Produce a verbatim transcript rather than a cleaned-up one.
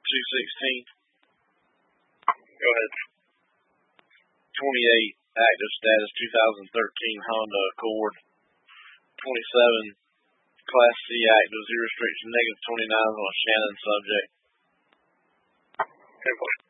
two sixteen. Go ahead. twenty-eight, active status, two thousand thirteen Honda Accord. twenty-seven, Class C active, zero restriction, negative twenty-nine on a Shannon subject. ten point.